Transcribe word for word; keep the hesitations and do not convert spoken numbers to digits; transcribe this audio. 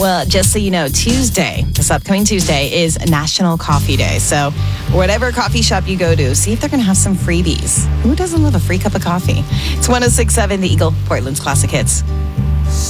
Well, just so you know, Tuesday, this upcoming Tuesday, is National Coffee Day. So whatever coffee shop you go to, see if they're going to have some freebies. Who doesn't love a free cup of coffee? It's one oh six point seven The Eagle, Portland's Classic Hits.